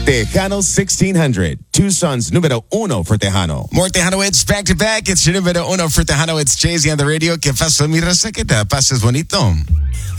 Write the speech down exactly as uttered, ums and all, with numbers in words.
Tejano sixteen hundred. Tucson's numero uno for Tejano. More Tejano hits back to back. It's your numero uno for Tejano. It's Jay-Z on the radio. Que pasó, mi raza? Que te pases bonito.